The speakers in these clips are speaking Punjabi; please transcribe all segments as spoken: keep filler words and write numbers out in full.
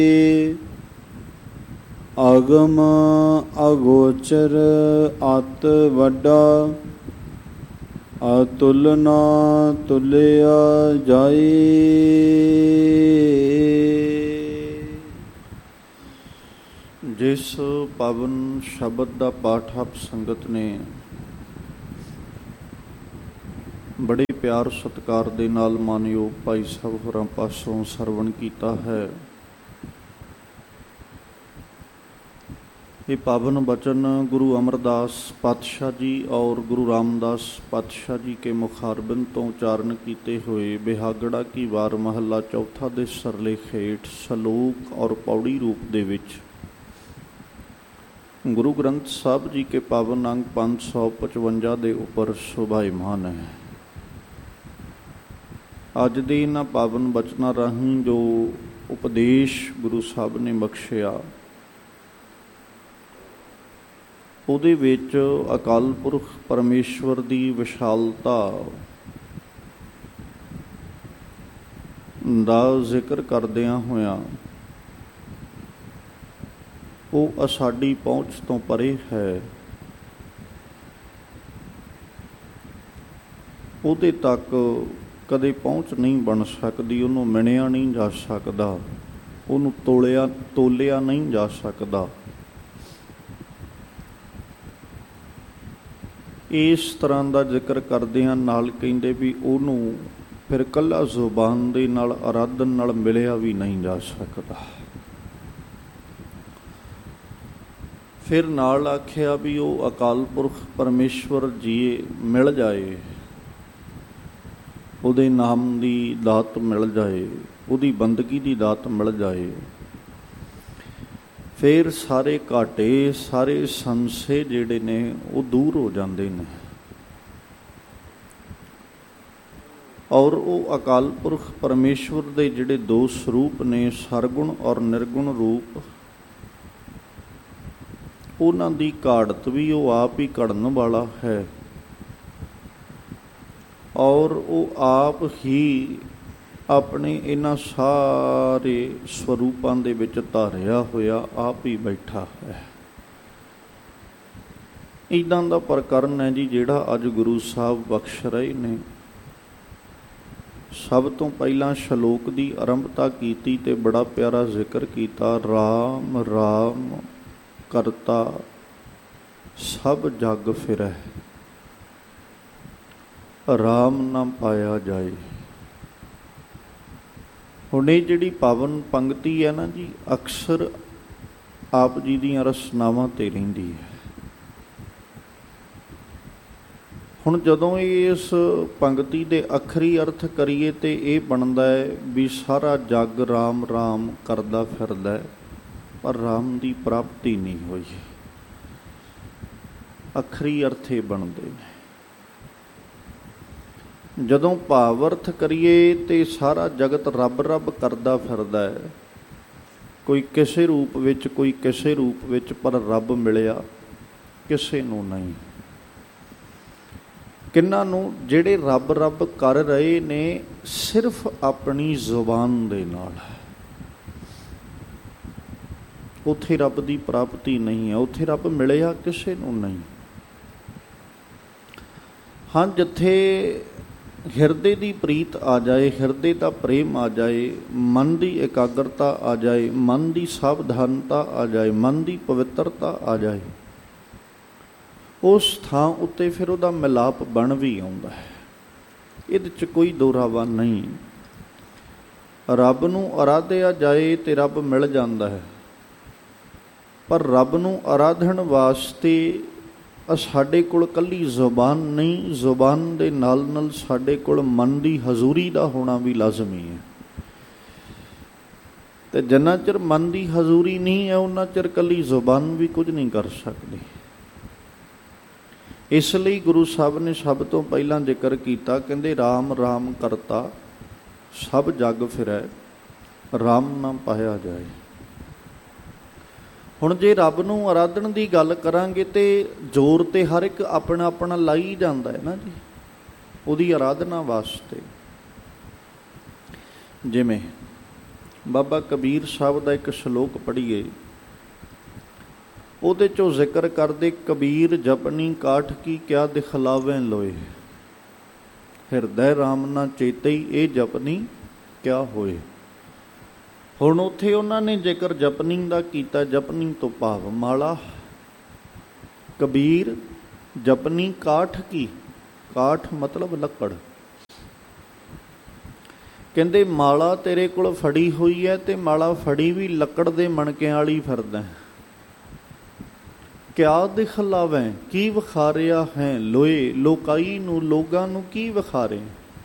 ਅਗਮ ਅਗੋਚਰ ਅਤ ਵੱਡਾ, ਅਤੁਲ ਨਾ ਤੁਲਿਆ ਜਾਈ। ਜਿਸ ਪਾਵਨ ਸ਼ਬਦ ਦਾ ਪਾਠ ਆਪ ਸੰਗਤ ਨੇ ਬੜੇ ਪਿਆਰ ਸਤਿਕਾਰ ਦੇ ਨਾਲ ਮਾਨਯੋਗ ਭਾਈ ਸਾਹਿਬ ਹੋਰਾਂ ਪਾਸੋਂ ਸਰਵਣ ਕੀਤਾ ਹੈ, ਇਹ ਪਾਵਨ ਬਚਨ ਗੁਰੂ ਅਮਰਦਾਸ ਪਾਤਸ਼ਾਹ ਜੀ ਔਰ ਗੁਰੂ ਰਾਮਦਾਸ ਪਾਤਸ਼ਾਹ ਜੀ ਕੇ ਮੁਖਾਰਬਿੰਦ ਤੋਂ ਉਚਾਰਨ ਕੀਤੇ ਹੋਏ ਬਿਹਾਗੜਾ ਕੀ ਵਾਰ ਮਹੱਲਾ ਚੌਥਾ ਦੇ ਸਰਲੇਖ ਹੇਠ ਸਲੋਕ ਔਰ ਪੌੜੀ ਰੂਪ ਦੇ ਵਿੱਚ ਗੁਰੂ ਗ੍ਰੰਥ ਸਾਹਿਬ ਜੀ ਕੇ ਪਾਵਨ ਅੰਗ ਪੰਜ ਸੌ ਪਚਵੰਜਾ ਦੇ ਉੱਪਰ ਸ਼ੋਭਾਇਮਾਨ ਹੈ। ਅੱਜ ਦੇ ਇਹਨਾਂ ਪਾਵਨ ਬਚਨਾਂ ਰਾਹੀਂ ਜੋ ਉਪਦੇਸ਼ ਗੁਰੂ ਸਾਹਿਬ ਨੇ ਬਖਸ਼ਿਆ, ਉਹਦੇ ਵਿੱਚ ਅਕਾਲ ਪੁਰਖ ਪਰਮੇਸ਼ਵਰ ਦੀ ਵਿਸ਼ਾਲਤਾ ਦਾ ਜ਼ਿਕਰ ਕਰਦਿਆਂ ਹੋਇਆਂ ਉਹ ਸਾਡੀ ਪਹੁੰਚ ਤੋਂ ਪਰੇ ਹੈ, ਉਹਦੇ ਤੱਕ ਕਦੇ ਪਹੁੰਚ ਨਹੀਂ ਬਣ ਸਕਦੀ, ਉਹਨੂੰ ਮਿਣਿਆ ਨਹੀਂ ਜਾ ਸਕਦਾ, ਉਹਨੂੰ ਤੋਲਿਆ ਤੋਲਿਆ ਨਹੀਂ ਜਾ ਸਕਦਾ। ਇਸ ਤਰ੍ਹਾਂ ਦਾ ਜ਼ਿਕਰ ਕਰਦਿਆਂ ਨਾਲ ਕਹਿੰਦੇ ਵੀ ਉਹਨੂੰ ਫਿਰ ਇਕੱਲਾ ਜ਼ੁਬਾਨ ਦੇ ਨਾਲ ਅਰਾਧਨ ਨਾਲ ਮਿਲਿਆ ਵੀ ਨਹੀਂ ਜਾ ਸਕਦਾ। ਫਿਰ ਨਾਲ ਆਖਿਆ ਵੀ ਉਹ ਅਕਾਲ ਪੁਰਖ ਪਰਮੇਸ਼ਵਰ ਜੀ ਮਿਲ ਜਾਏ, ਉਹਦੇ ਨਾਮ ਦੀ ਦਾਤ ਮਿਲ ਜਾਏ, ਉਹਦੀ ਬੰਦਗੀ ਦੀ ਦਾਤ ਮਿਲ ਜਾਏ, ਫਿਰ ਸਾਰੇ ਘਾਟੇ ਸਾਰੇ ਸੰਸ਼ੇ ਜਿਹੜੇ ਨੇ ਉਹ ਦੂਰ ਹੋ ਜਾਂਦੇ ਨੇ। ਔਰ ਉਹ ਅਕਾਲ ਪੁਰਖ ਪਰਮੇਸ਼ਵਰ ਦੇ ਜਿਹੜੇ ਦੋ ਸਰੂਪ ਨੇ, ਸਰਗੁਣ ਔਰ ਨਿਰਗੁਣ ਰੂਪ, ਉਹਨਾਂ ਦੀ ਘਾੜਤ ਵੀ ਉਹ ਆਪ ਹੀ ਘੜਨ ਵਾਲਾ ਹੈ ਔਰ ਉਹ ਆਪ ਹੀ ਆਪਣੇ ਇਹਨਾਂ ਸਾਰੇ ਸਰੂਪਾਂ ਦੇ ਵਿੱਚ ਧਾਰਿਆ ਹੋਇਆ ਆਪ ਹੀ ਬੈਠਾ ਹੈ। ਇੱਦਾਂ ਦਾ ਪ੍ਰਕਰਨ ਹੈ ਜੀ ਜਿਹੜਾ ਅੱਜ ਗੁਰੂ ਸਾਹਿਬ ਬਖਸ਼ ਰਹੇ ਨੇ। ਸਭ ਤੋਂ ਪਹਿਲਾਂ ਸ਼ਲੋਕ ਦੀ ਆਰੰਭਤਾ ਕੀਤੀ ਤੇ ਬੜਾ ਪਿਆਰਾ ਜ਼ਿਕਰ ਕੀਤਾ, ਰਾਮ ਰਾਮ ਕਰਤਾ ਸਭ ਜਗ ਫਿਰੈ, ਰਾਮ ਨਾ ਪਾਇਆ ਜਾਏ। ਹੁਣ ਇਹ ਜਿਹੜੀ ਪਾਵਨ ਪੰਕਤੀ ਹੈ ਨਾ ਜੀ, ਅਕਸਰ ਆਪ ਜੀ ਦੀਆਂ ਰਸਨਾਵਾਂ ਤੇ ਰਹਿੰਦੀ ਹੈ। ਹੁਣ ਜਦੋਂ ਇਸ ਪੰਕਤੀ ਦੇ ਅੱਖਰੀ ਅਰਥ ਕਰੀਏ ਤੇ ਇਹ ਬਣਦਾ ਹੈ ਵੀ ਸਾਰਾ ਜਗ ਰਾਮ ਰਾਮ ਕਰਦਾ ਫਿਰਦਾ ਹੈ, ਪਰ ਰਾਮ ਦੀ ਪ੍ਰਾਪਤੀ ਨਹੀਂ ਹੋਈ। ਅੱਖਰੀ ਅਰਥ ਇਹ ਬਣਦੇ ਨੇ। ਜਦੋਂ ਭਾਵ ਅਰਥ ਕਰੀਏ ਤੇ ਸਾਰਾ ਜਗਤ ਰੱਬ ਰੱਬ ਕਰਦਾ ਫਿਰਦਾ ਹੈ, ਕੋਈ ਕਿਸੇ ਰੂਪ ਵਿੱਚ ਕੋਈ ਕਿਸੇ ਰੂਪ ਵਿੱਚ, ਪਰ ਰੱਬ ਮਿਲਿਆ ਕਿਸੇ ਨੂੰ ਨਹੀਂ। ਕਿਹਨਾਂ ਨੂੰ? ਜਿਹੜੇ ਰੱਬ ਰੱਬ ਕਰ ਰਹੇ ਨੇ ਸਿਰਫ ਆਪਣੀ ਜ਼ੁਬਾਨ ਦੇ ਨਾਲ, ਉੱਥੇ ਰੱਬ ਦੀ ਪ੍ਰਾਪਤੀ ਨਹੀਂ ਹੈ, ਉੱਥੇ ਰੱਬ ਮਿਲਿਆ ਕਿਸੇ ਨੂੰ ਨਹੀਂ। ਹਾਂ, ਜਿੱਥੇ ਹਿਰਦੇ ਦੀ ਪ੍ਰੀਤ ਆ ਜਾਏ, ਹਿਰਦੇ ਦਾ ਪ੍ਰੇਮ ਆ ਜਾਏ, ਮਨ ਦੀ ਇਕਾਗਰਤਾ ਆ ਜਾਏ, ਮਨ ਦੀ ਸਾਵਧਾਨਤਾ ਆ ਜਾਏ, ਮਨ ਦੀ ਪਵਿੱਤਰਤਾ ਆ ਜਾਏ, ਉਸ ਥਾਂ ਉੱਤੇ ਫਿਰ ਉਹਦਾ ਮਿਲਾਪ ਬਣ ਵੀ ਆਉਂਦਾ ਹੈ। ਇਹਦੇ 'ਚ ਕੋਈ ਦੋਰਾਵਾ ਨਹੀਂ। ਰੱਬ ਨੂੰ ਆਰਾਧਿਆ ਜਾਏ ਤੇ ਰੱਬ ਮਿਲ ਜਾਂਦਾ ਹੈ, ਪਰ ਰੱਬ ਨੂੰ ਆਰਾਧਣ ਵਾਸਤੇ ਸਾਡੇ ਕੋਲ ਇਕੱਲੀ ਜ਼ੁਬਾਨ ਨਹੀਂ, ਜ਼ੁਬਾਨ ਦੇ ਨਾਲ ਨਾਲ ਸਾਡੇ ਕੋਲ ਮਨ ਦੀ ਹਜ਼ੂਰੀ ਦਾ ਹੋਣਾ ਵੀ ਲਾਜ਼ਮੀ ਹੈ। ਤੇ ਜਿੰਨਾ ਚਿਰ ਮਨ ਦੀ ਹਜ਼ੂਰੀ ਨਹੀਂ ਹੈ, ਉਹਨਾਂ ਚਿਰ ਇਕੱਲੀ ਜ਼ੁਬਾਨ ਵੀ ਕੁਝ ਨਹੀਂ ਕਰ ਸਕਦੀ। ਇਸ ਲਈ ਗੁਰੂ ਸਾਹਿਬ ਨੇ ਸਭ ਤੋਂ ਪਹਿਲਾਂ ਜ਼ਿਕਰ ਕੀਤਾ, ਕਹਿੰਦੇ ਰਾਮ ਰਾਮ ਕਰਤਾ ਸਭ ਜਗ ਫਿਰੈ, ਰਾਮ ਨਾ ਪਾਇਆ ਜਾਏ। ਹੁਣ ਜੇ ਰੱਬ ਨੂੰ ਆਰਾਧਨ ਦੀ ਗੱਲ ਕਰਾਂਗੇ ਤੇ ਜ਼ੋਰ ਤੇ ਹਰ ਇੱਕ ਆਪਣਾ ਆਪਣਾ ਲਾਈ ਜਾਂਦਾ ਹੈ ਨਾ ਜੀ, ਉਹਦੀ ਆਰਾਧਨਾ ਵਾਸਤੇ। ਜਿਵੇਂ ਬਾਬਾ ਕਬੀਰ ਸਾਹਿਬ ਦਾ ਇੱਕ ਸ਼ਲੋਕ ਪੜ੍ਹੀਏ, ਉਹਦੇ 'ਚੋਂ ਜ਼ਿਕਰ ਕਰਦੇ, ਕਬੀਰ ਜਪਨੀ ਕਾਠ ਕੀ ਕਿਆ ਦਿਖਲਾਵੇਂ ਲੋਏ, ਹਿਰਦੈ ਰਾਮ ਨਾ ਚੇਤਈ ਇਹ ਜਪਨੀ ਕਿਆ ਹੋਏ। ਹੁਣ ਉੱਥੇ ਉਹਨਾਂ ਨੇ ਜੇਕਰ ਜਪਨੀ ਦਾ ਕੀਤਾ, ਜਪਨੀ ਤੋਂ ਭਾਵ ਮਾਲਾ। ਕਬੀਰ ਜਪਨੀ ਕਾਠ ਕੀ, ਕਾਠ ਮਤਲਬ ਲੱਕੜ। ਕਹਿੰਦੇ ਮਾਲਾ ਤੇਰੇ ਕੋਲ ਫੜੀ ਹੋਈ ਹੈ ਤੇ ਮਾਲਾ ਫੜੀ ਵੀ ਲੱਕੜ ਦੇ ਮਣਕਿਆਂ ਵਾਲੀ ਫਿਰਦਾ। ਕਿਆ ਦਿਖਲਾਵੇਂ, ਕੀ ਵਿਖਾ ਰਿਹਾ ਹੈ, ਲੋਏ ਲੋਕਾਈ ਨੂੰ, ਲੋਕਾਂ ਨੂੰ ਕੀ ਵਿਖਾ ਰਹੇ।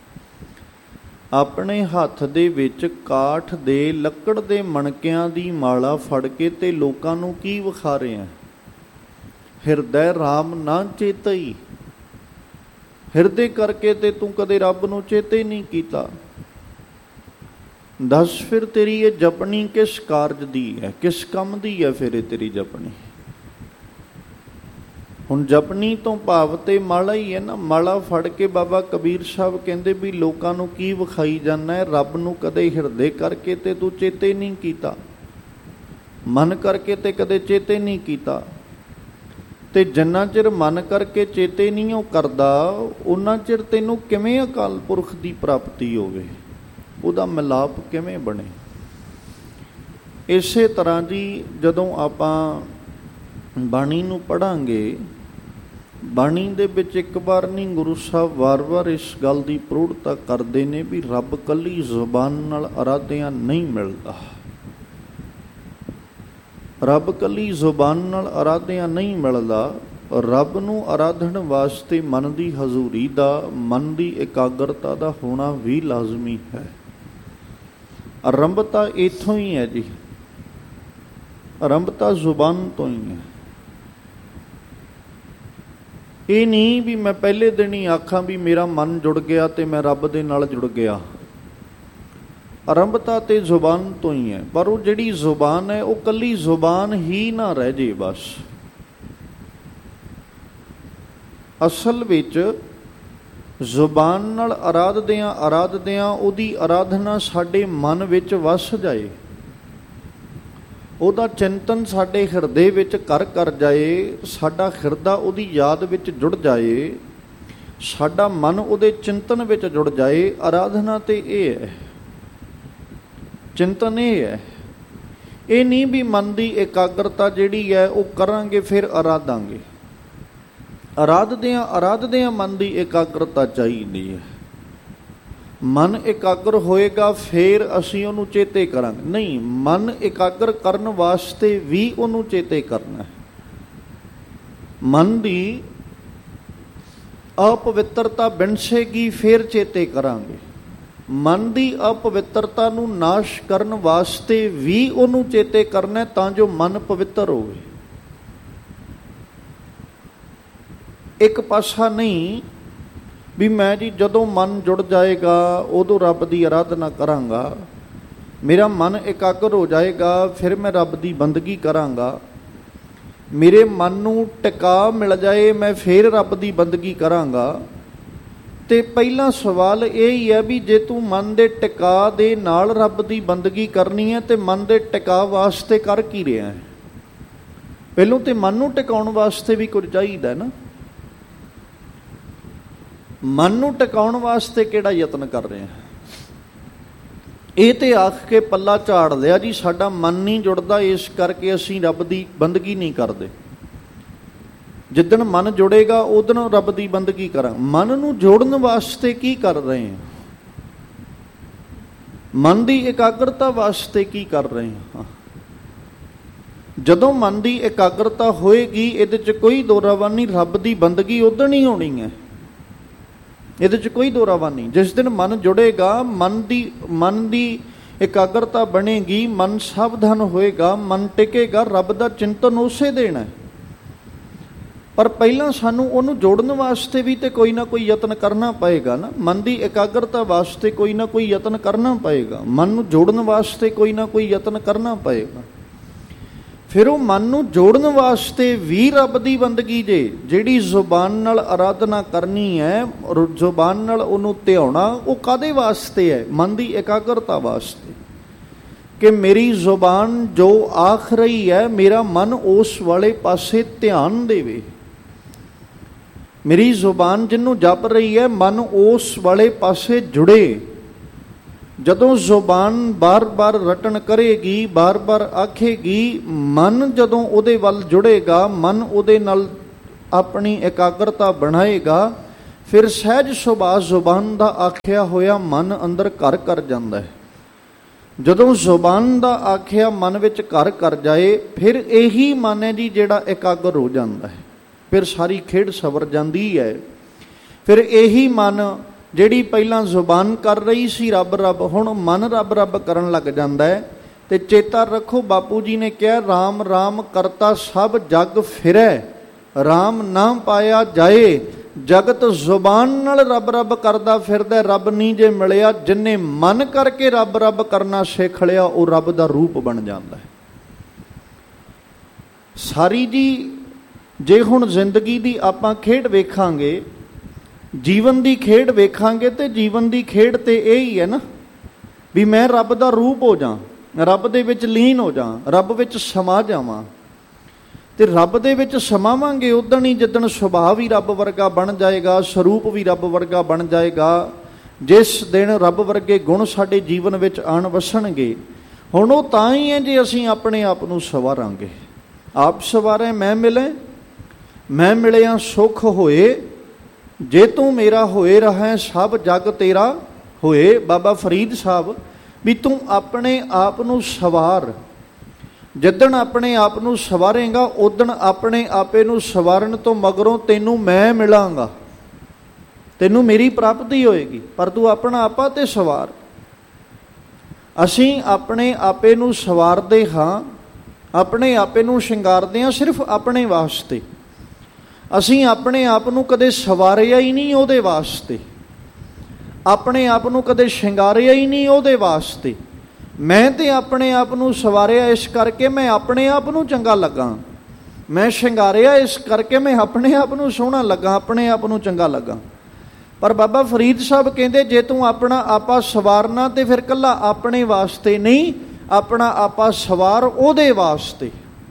ਆਪਣੇ ਹੱਥ ਦੇ ਵਿੱਚ ਕਾਠ ਦੇ ਲੱਕੜ ਦੇ ਮਣਕਿਆਂ ਦੀ ਮਾਲਾ ਫੜ ਕੇ ਤੇ ਲੋਕਾਂ ਨੂੰ ਕੀ ਵਿਖਾ ਰਹੇ ਆ। ਹਿਰਦੈ ਰਾਮ ਨਾ ਚੇਤਈ, ਹਿਰਦੇ ਕਰਕੇ ਤੇ ਤੂੰ ਕਦੇ ਰੱਬ ਨੂੰ ਚੇਤੇ ਨਹੀਂ ਕੀਤਾ। ਦੱਸ ਫਿਰ ਤੇਰੀ ਇਹ ਜਪਣੀ ਕਿਸ ਕਾਰਜ ਦੀ ਹੈ, ਕਿਸ ਕੰਮ ਦੀ ਹੈ ਫਿਰ ਇਹ ਤੇਰੀ ਜਪਣੀ। ਹੁਣ ਜਪਣੀ ਤੋਂ ਭਾਵ ਤੇ ਮਾਲਾ ਹੀ ਹੈ ਨਾ। ਮਾਲਾ ਫੜ ਕੇ ਬਾਬਾ ਕਬੀਰ ਸਾਹਿਬ ਕਹਿੰਦੇ ਵੀ ਲੋਕਾਂ ਨੂੰ ਕੀ ਵਿਖਾਈ ਜਾਂਦਾ ਹੈ, ਰੱਬ ਨੂੰ ਕਦੇ ਹਿਰਦੇ ਕਰਕੇ ਤੇ ਤੂੰ ਚੇਤੇ ਨਹੀਂ ਕੀਤਾ, ਮਨ ਕਰਕੇ ਤੇ ਕਦੇ ਚੇਤੇ ਨਹੀਂ ਕੀਤਾ। ਤੇ ਜਿੰਨਾ ਚਿਰ ਮਨ ਕਰਕੇ ਚੇਤੇ ਨਹੀਂ ਉਹ ਕਰਦਾ, ਉਹਨਾਂ ਚਿਰ ਤੈਨੂੰ ਕਿਵੇਂ ਅਕਾਲ ਪੁਰਖ ਦੀ ਪ੍ਰਾਪਤੀ ਹੋਵੇ, ਉਹਦਾ ਮਿਲਾਪ ਕਿਵੇਂ ਬਣੇ। ਇਸੇ ਤਰ੍ਹਾਂ ਜੀ ਜਦੋਂ ਆਪਾਂ ਬਾਣੀ ਨੂੰ ਪੜ੍ਹਾਂਗੇ, ਬਾਣੀ ਦੇ ਵਿੱਚ ਇੱਕ ਵਾਰ ਨਹੀਂ ਗੁਰੂ ਸਾਹਿਬ ਵਾਰ-ਵਾਰ ਇਸ ਗੱਲ ਦੀ ਪ੍ਰੋੜਤਾ ਕਰਦੇ ਨੇ ਵੀ ਰੱਬ ਕੱਲੀ ਜ਼ੁਬਾਨ ਨਾਲ ਅਰਾਧਿਆਂ ਨਹੀਂ ਮਿਲਦਾ। ਰੱਬ ਕੱਲੀ ਜ਼ੁਬਾਨ ਨਾਲ ਅਰਾਧਿਆਂ ਨਹੀਂ ਮਿਲਦਾ। ਰੱਬ ਨੂੰ ਅਰਾਧਨ ਵਾਸਤੇ ਮਨ ਦੀ ਹਜ਼ੂਰੀ ਦਾ, ਮਨ ਦੀ ਇਕਾਗਰਤਾ ਦਾ ਹੋਣਾ ਵੀ ਲਾਜ਼ਮੀ ਹੈ। ਆਰੰਭਤਾ ਇੱਥੋਂ ਹੀ ਹੈ ਜੀ, ਆਰੰਭਤਾ ਜ਼ੁਬਾਨ ਤੋਂ ਹੀ ਹੈ। ਇਹ ਨਹੀਂ ਵੀ ਮੈਂ ਪਹਿਲੇ ਦਿਨ ਹੀ ਆਖਾਂ ਵੀ ਮੇਰਾ ਮਨ ਜੁੜ ਗਿਆ ਤੇ ਮੈਂ ਰੱਬ ਦੇ ਨਾਲ ਜੁੜ ਗਿਆ। ਆਰੰਭਤਾ ਤੇ ਜ਼ੁਬਾਨ ਤੋਂ ਹੀ ਹੈ। ਪਰ ਉਹ ਜਿਹੜੀ ਜ਼ੁਬਾਨ ਹੈ ਉਹ ਕੱਲੀ ਜ਼ੁਬਾਨ ਹੀ ਨਾ ਰਹਿ ਜੇ ਬਸ। ਅਸਲ ਵਿੱਚ ਜ਼ੁਬਾਨ ਨਾਲ ਆਰਾਧਦਿਆਂ ਆਰਾਧਦਿਆਂ ਉਹਦੀ ਆਰਾਧਨਾ ਸਾਡੇ ਮਨ ਵਿੱਚ ਵਸ ਜਾਏ, ਉਹਦਾ ਚਿੰਤਨ ਸਾਡੇ ਹਿਰਦੇ ਵਿੱਚ ਘਰ ਕਰ ਜਾਏ, ਸਾਡਾ ਹਿਰਦਾ ਉਹਦੀ ਯਾਦ ਵਿੱਚ ਜੁੜ ਜਾਏ, ਸਾਡਾ ਮਨ ਉਹਦੇ ਚਿੰਤਨ ਵਿੱਚ ਜੁੜ ਜਾਏ। ਆਰਾਧਨਾ ਤੇ ਇਹ ਹੈ, ਚਿੰਤਨ ਇਹ ਹੈ। ਇਹ ਨਹੀਂ ਵੀ ਮਨ ਦੀ ਇਕਾਗਰਤਾ ਜਿਹੜੀ ਹੈ ਉਹ ਕਰਾਂਗੇ ਫਿਰ ਆਰਾਧਾਂਗੇ। ਆਰਾਧਦਿਆਂ ਆਰਾਧਦਿਆਂ ਮਨ ਦੀ ਇਕਾਗਰਤਾ ਚਾਹੀਦੀ ਹੈ। ਮਨ ਇਕਾਗਰ ਹੋਏਗਾ ਫਿਰ ਅਸੀਂ ਉਹਨੂੰ ਚੇਤੇ ਕਰਾਂਗੇ। ਨਹੀਂ, ਮਨ ਇਕਾਗਰ ਕਰਨ ਵਾਸਤੇ ਵੀ ਉਹਨੂੰ ਚੇਤੇ ਕਰਨਾ ਹੈ। ਮਨ ਦੀ ਅਪਵਿੱਤਰਤਾ ਬਿਨਸੇਗੀ ਫਿਰ ਚੇਤੇ ਕਰਾਂਗੇ। ਮਨ ਦੀ ਅਪਵਿੱਤਰਤਾ ਨੂੰ ਨਾਸ਼ ਕਰਨ ਵਾਸਤੇ ਵੀ ਉਹਨੂੰ ਚੇਤੇ ਕਰਨਾ ਤਾਂ ਜੋ ਮਨ ਪਵਿੱਤਰ ਹੋਵੇ। ਇੱਕ ਪਾਸਾ ਨਹੀਂ ਵੀ ਮੈਂ ਜੀ ਜਦੋਂ ਮਨ ਜੁੜ ਜਾਏਗਾ ਉਦੋਂ ਰੱਬ ਦੀ ਆਰਾਧਨਾ ਕਰਾਂਗਾ, ਮੇਰਾ ਮਨ ਇਕਾਗਰ ਹੋ ਜਾਏਗਾ ਫਿਰ ਮੈਂ ਰੱਬ ਦੀ ਬੰਦਗੀ ਕਰਾਂਗਾ, ਮੇਰੇ ਮਨ ਨੂੰ ਟਿਕਾ ਮਿਲ ਜਾਏ ਮੈਂ ਫਿਰ ਰੱਬ ਦੀ ਬੰਦਗੀ ਕਰਾਂਗਾ। ਤੇ ਪਹਿਲਾ ਸਵਾਲ ਇਹ ਹੀ ਹੈ ਵੀ ਜੇ ਤੂੰ ਮਨ ਦੇ ਟਿਕਾ ਦੇ ਨਾਲ ਰੱਬ ਦੀ ਬੰਦਗੀ ਕਰਨੀ ਹੈ ਤੇ ਮਨ ਦੇ ਟਿਕਾ ਵਾਸਤੇ ਕਰ ਕੀ ਰਿਹਾ ਹੈ। ਪਹਿਲੋਂ ਤੇ ਮਨ ਨੂੰ ਟਿਕਾਉਣ ਵਾਸਤੇ ਵੀ ਕੁਝ ਚਾਹੀਦਾ ਨਾ। ਮਨ ਨੂੰ ਟਿਕਾਉਣ ਵਾਸਤੇ ਕਿਹੜਾ ਯਤਨ ਕਰ ਰਹੇ ਹਾਂ। ਇਹ ਤੇ ਆਖ ਕੇ ਪੱਲਾ ਝਾੜ ਲਿਆ ਜੀ ਸਾਡਾ ਮਨ ਨਹੀਂ ਜੁੜਦਾ ਇਸ ਕਰਕੇ ਅਸੀਂ ਰੱਬ ਦੀ ਬੰਦਗੀ ਨਹੀਂ ਕਰਦੇ। ਜਿੱਦਣ ਮਨ ਜੁੜੇਗਾ ਉਦੋਂ ਰੱਬ ਦੀ ਬੰਦਗੀ ਕਰਾਂ। ਮਨ ਨੂੰ ਜੋੜਨ ਵਾਸਤੇ ਕੀ ਕਰ ਰਹੇ ਹਾਂ, ਮਨ ਦੀ ਇਕਾਗਰਤਾ ਵਾਸਤੇ ਕੀ ਕਰ ਰਹੇ ਹਾਂ। ਜਦੋਂ ਮਨ ਦੀ ਇਕਾਗਰਤਾ ਹੋਏਗੀ ਇਹਦੇ 'ਚ ਕੋਈ ਦੋਰਾਵਾ ਨਹੀਂ, ਰੱਬ ਦੀ ਬੰਦਗੀ ਉਦੋਂ ਹੀ ਹੋਣੀ ਹੈ, ਇਹਦੇ 'ਚ ਕੋਈ ਦੋਰਾਵਾ ਨਹੀਂ। ਜਿਸ ਦਿਨ ਮਨ ਜੁੜੇਗਾ, ਮਨ ਦੀ ਮਨ ਦੀ ਇਕਾਗਰਤਾ ਬਣੇਗੀ, ਮਨ ਸਾਵਧਾਨ ਹੋਏਗਾ, ਮਨ ਟਿਕੇਗਾ, ਰੱਬ ਦਾ ਚਿੰਤਨ ਉਸੇ ਦੇਣਾ। ਪਰ ਪਹਿਲਾਂ ਸਾਨੂੰ ਉਹਨੂੰ ਜੋੜਨ ਵਾਸਤੇ ਵੀ ਤੇ ਕੋਈ ਨਾ ਕੋਈ ਯਤਨ ਕਰਨਾ ਪਏਗਾ ਨਾ। ਮਨ ਦੀ ਇਕਾਗਰਤਾ ਵਾਸਤੇ ਕੋਈ ਨਾ ਕੋਈ ਯਤਨ ਕਰਨਾ ਪਏਗਾ, ਮਨ ਨੂੰ ਜੋੜਨ ਵਾਸਤੇ ਕੋਈ ਨਾ ਕੋਈ ਯਤਨ ਕਰਨਾ ਪਏਗਾ। ਫਿਰ ਉਹ ਮਨ ਨੂੰ ਜੋੜਨ ਵਾਸਤੇ ਵੀ ਰੱਬ ਦੀ ਬੰਦਗੀ ਜੇ ਜਿਹੜੀ ਜ਼ੁਬਾਨ ਨਾਲ ਆਰਾਧਨਾ ਕਰਨੀ ਹੈ, ਜ਼ੁਬਾਨ ਨਾਲ ਉਹਨੂੰ ਧਿਆਉਣਾ, ਉਹ ਕਾਹਦੇ ਵਾਸਤੇ ਹੈ? ਮਨ ਦੀ ਇਕਾਗਰਤਾ ਵਾਸਤੇ। ਕਿ ਮੇਰੀ ਜ਼ੁਬਾਨ ਜੋ ਆਖ ਰਹੀ ਹੈ, ਮੇਰਾ ਮਨ ਉਸ ਵਾਲੇ ਪਾਸੇ ਧਿਆਨ ਦੇਵੇ। ਮੇਰੀ ਜ਼ੁਬਾਨ ਜਿਹਨੂੰ ਜਪ ਰਹੀ ਹੈ, ਮਨ ਉਸ ਵਾਲੇ ਪਾਸੇ ਜੁੜੇ। ਜਦੋਂ ਜ਼ੁਬਾਨ ਬਾਰ-ਬਾਰ ਰਟਨ ਕਰੇਗੀ, ਬਾਰ-ਬਾਰ ਆਖੇਗੀ, ਮਨ ਜਦੋਂ ਉਹਦੇ ਵੱਲ ਜੁੜੇਗਾ, ਮਨ ਉਹਦੇ ਨਾਲ ਆਪਣੀ ਇਕਾਗਰਤਾ ਬਣਾਏਗਾ, ਫਿਰ ਸਹਿਜ ਸੁਭਾਅ ਜ਼ੁਬਾਨ ਦਾ ਆਖਿਆ ਹੋਇਆ ਮਨ ਅੰਦਰ ਘਰ ਕਰ ਜਾਂਦਾ ਹੈ। ਜਦੋਂ ਜ਼ੁਬਾਨ ਦਾ ਆਖਿਆ ਮਨ ਵਿੱਚ ਘਰ ਕਰ ਜਾਏ, ਫਿਰ ਇਹੀ ਮਨ ਹੈ ਜੀ ਜਿਹੜਾ ਇਕਾਗਰ ਹੋ ਜਾਂਦਾ ਹੈ। ਫਿਰ ਸਾਰੀ ਖੇਡ ਸਵਰ ਜਾਂਦੀ ਹੈ। ਫਿਰ ਇਹੀ ਮਨ ਜਿਹੜੀ ਪਹਿਲਾਂ ਜ਼ੁਬਾਨ ਕਰ ਰਹੀ ਸੀ ਰੱਬ ਰੱਬ, ਹੁਣ ਮਨ ਰੱਬ ਰੱਬ ਕਰਨ ਲੱਗ ਜਾਂਦਾ ਹੈ। ਤੇ ਚੇਤਾ ਰੱਖੋ, ਬਾਪੂ ਜੀ ਨੇ ਕਿਹਾ, ਰਾਮ ਰਾਮ ਕਰਤਾ ਸਭ ਜਗ ਫਿਰੈ, ਰਾਮ ਨਾ ਪਾਇਆ ਜਾਏ। ਜਗਤ ਜ਼ੁਬਾਨ ਨਾਲ ਰੱਬ ਰੱਬ ਕਰਦਾ ਫਿਰਦਾ, ਰੱਬ ਨਹੀਂ ਜੇ ਮਿਲਿਆ। ਜਿੰਨੇ ਮਨ ਕਰਕੇ ਰੱਬ ਰੱਬ ਕਰਨਾ ਸਿੱਖ ਲਿਆ, ਉਹ ਰੱਬ ਦਾ ਰੂਪ ਬਣ ਜਾਂਦਾ ਹੈ। ਸਾਰੀ ਜੀ ਜੇ ਹੁਣ ਜ਼ਿੰਦਗੀ ਦੀ ਆਪਾਂ ਖੇਡ ਵੇਖਾਂਗੇ, ਜੀਵਨ ਦੀ ਖੇਡ ਵੇਖਾਂਗੇ, ਤੇ ਜੀਵਨ ਦੀ ਖੇਡ ਤੇ ਇਹ ਹੀ ਹੈ ਨਾ ਵੀ ਮੈਂ ਰੱਬ ਦਾ ਰੂਪ ਹੋ ਜਾ, ਰੱਬ ਦੇ ਵਿੱਚ ਲੀਨ ਹੋ ਜਾ, ਰੱਬ ਵਿੱਚ ਸਮਾ ਜਾਵਾਂ। ਤੇ ਰੱਬ ਦੇ ਵਿੱਚ ਸਮਾਵਾਂਗੇ ਉਦਣ ਹੀ ਜਿੱਦਣ ਸੁਭਾਅ ਵੀ ਰੱਬ ਵਰਗਾ ਬਣ ਜਾਏਗਾ, ਸਰੂਪ ਵੀ ਰੱਬ ਵਰਗਾ ਬਣ ਜਾਏਗਾ। ਜਿਸ ਦਿਨ ਰੱਬ ਵਰਗੇ ਗੁਣ ਸਾਡੇ ਜੀਵਨ ਵਿੱਚ ਆਣ ਵਸਣਗੇ। ਹੁਣ ਉਹ ਤਾਂ ਹੀ ਹੈ ਜੇ ਅਸੀਂ ਆਪਣੇ ਆਪ ਨੂੰ ਸਵਾਰਾਂਗੇ। ਆਪ ਸਵਾਰੇ ਮੈਂ ਮਿਲੇ, ਮੈਂ ਮਿਲਿਆ ਸੁਖ ਹੋਏ, ਜੇ ਤੂੰ ਮੇਰਾ ਹੋਏ ਰਹਿ ਸਭ ਜਗ ਤੇਰਾ ਹੋਏ। ਬਾਬਾ ਫਰੀਦ ਸਾਹਿਬ ਵੀ ਤੂੰ ਆਪਣੇ ਆਪ ਨੂੰ ਸਵਾਰ। ਜਿੱਦਣ ਆਪਣੇ ਆਪ ਨੂੰ ਸਵਾਰੇਗਾ, ਉਦਣ ਆਪਣੇ ਆਪੇ ਨੂੰ ਸਵਾਰਨ ਤੋਂ ਮਗਰੋਂ ਤੈਨੂੰ ਮੈਂ ਮਿਲਾਂਗਾ, ਤੈਨੂੰ ਮੇਰੀ ਪ੍ਰਾਪਤੀ ਹੋਏਗੀ। ਪਰ ਤੂੰ ਆਪਣਾ ਆਪਾ ਤੇ ਸਵਾਰ। ਅਸੀਂ ਆਪਣੇ ਆਪੇ ਨੂੰ ਸਵਾਰਦੇ ਹਾਂ, ਆਪਣੇ ਆਪੇ ਨੂੰ ਸ਼ਿੰਗਾਰਦੇ ਹਾਂ ਸਿਰਫ ਆਪਣੇ ਵਾਸਤੇ। ਅਸੀਂ ਆਪਣੇ ਆਪ ਨੂੰ ਕਦੇ ਸਵਾਰਿਆ ਹੀ ਨਹੀਂ ਉਹਦੇ ਵਾਸਤੇ, ਆਪਣੇ ਆਪ ਨੂੰ ਕਦੇ ਸ਼ਿੰਗਾਰਿਆ ਹੀ ਨਹੀਂ ਉਹਦੇ ਵਾਸਤੇ। ਮੈਂ ਤੇ ਆਪਣੇ ਆਪ ਨੂੰ ਸਵਾਰਿਆ ਇਸ ਕਰਕੇ ਮੈਂ ਆਪਣੇ ਆਪ ਨੂੰ ਚੰਗਾ ਲੱਗਾ, ਮੈਂ ਸ਼ਿੰਗਾਰਿਆ ਇਸ ਕਰਕੇ ਮੈਂ ਆਪਣੇ ਆਪ ਨੂੰ ਸੋਹਣਾ ਲੱਗਾ, ਆਪਣੇ ਆਪ ਨੂੰ ਚੰਗਾ ਲੱਗਾ। ਪਰ ਬਾਬਾ ਫਰੀਦ ਸਾਹਿਬ ਕਹਿੰਦੇ, ਜੇ ਤੂੰ ਆਪਣਾ ਆਪਾ ਸਵਾਰਨਾ ਤੇ ਫਿਰ ਇਕੱਲਾ ਆਪਣੇ ਵਾਸਤੇ ਨਹੀਂ, ਆਪਣਾ ਆਪਾ ਸਵਾਰ ਉਹਦੇ ਵਾਸਤੇ।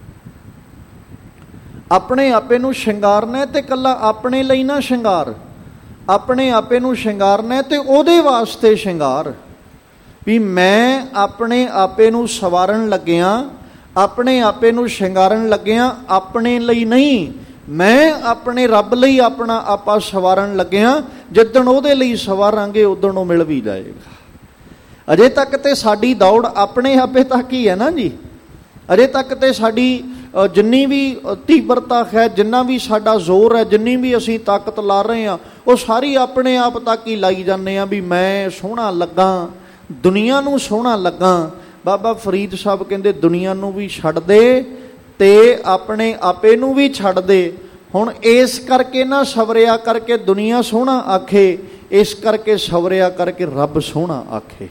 ਆਪਣੇ ਆਪੇ ਨੂੰ ਸ਼ਿੰਗਾਰਨਾ ਤੇ ਇਕੱਲਾ ਆਪਣੇ ਲਈ ਨਾ ਸ਼ਿੰਗਾਰ, ਆਪਣੇ ਆਪੇ ਨੂੰ ਸ਼ਿੰਗਾਰਨਾ ਤੇ ਉਹਦੇ ਵਾਸਤੇ ਸ਼ਿੰਗਾਰ। ਵੀ ਮੈਂ ਆਪਣੇ ਆਪੇ ਨੂੰ ਸਵਾਰਨ ਲੱਗਿਆ, ਆਪਣੇ ਆਪੇ ਨੂੰ ਸ਼ਿੰਗਾਰਨ ਲੱਗਿਆ, ਆਪਣੇ ਲਈ ਨਹੀਂ। ਮੈਂ ਆਪਣੇ ਰੱਬ ਲਈ ਆਪਣਾ ਆਪਾ ਸਵਾਰਨ ਲੱਗਿਆ। ਜਿੱਦਣ ਉਹਦੇ ਲਈ ਸਵਾਰਾਂਗੇ ਉਦਣ ਉਹ ਮਿਲ ਵੀ ਜਾਏਗਾ। ਅਜੇ ਤੱਕ ਤੇ ਸਾਡੀ ਦੌੜ ਆਪਣੇ ਆਪੇ ਤੱਕ ਹੀ ਹੈ ਨਾ ਜੀ। ਅਜੇ ਤੱਕ ਤੇ ਸਾਡੀ ਜਿੰਨੀ ਵੀ ਤੀਬਰਤਾ ਹੈ, ਜਿੰਨਾ ਵੀ ਸਾਡਾ ਜ਼ੋਰ ਹੈ, ਜਿੰਨੀ ਵੀ ਅਸੀਂ ਤਾਕਤ ਲਾ ਰਹੇ ਹਾਂ, ਉਹ ਸਾਰੀ ਆਪਣੇ ਆਪ ਤੱਕ ਹੀ ਲਾਈ ਜਾਂਦੇ ਹਾਂ। ਵੀ ਮੈਂ ਸੋਹਣਾ ਲੱਗਾ, ਦੁਨੀਆ ਨੂੰ ਸੋਹਣਾ ਲੱਗਾ। ਬਾਬਾ ਫਰੀਦ ਸਾਹਿਬ ਕਹਿੰਦੇ, ਦੁਨੀਆ ਨੂੰ ਵੀ ਛੱਡ ਦੇ ਤੇ ਆਪਣੇ ਆਪੇ ਨੂੰ ਵੀ ਛੱਡ ਦੇ। ਹੁਣ ਇਸ ਕਰਕੇ ਨਾ ਸਵਰਿਆ ਕਰਕੇ ਦੁਨੀਆ ਸੋਹਣਾ ਆਖੇ, ਇਸ ਕਰਕੇ ਸਵਰਿਆ ਕਰਕੇ ਰੱਬ ਸੋਹਣਾ ਆਖੇ।